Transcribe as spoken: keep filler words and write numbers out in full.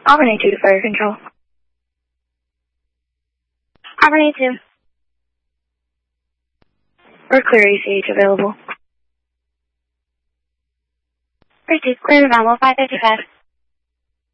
Auburn A two to fire control. Auburn A two. We're clear A C H available. Pursuit, clear to Mamo five fifty-five.